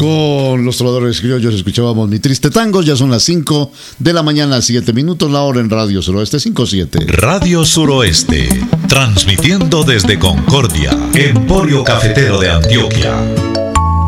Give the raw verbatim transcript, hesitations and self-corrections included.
Con los trovadores criollos escuchábamos Mi Triste Tango. Ya son las cinco de la mañana, siete minutos, la hora en Radio Suroeste cinco siete. Radio Suroeste, transmitiendo desde Concordia, Emporio Cafetero de Antioquia.